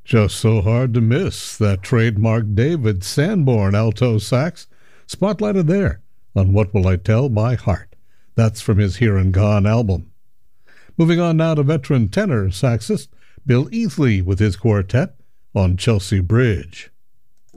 Just so hard to miss that trademark David Sanborn alto sax, spotlighted there on What Will I Tell My Heart. That's from his Here and Gone album. Moving on now to veteran tenor saxist Bill Easley with his quartet on Chelsea Bridge.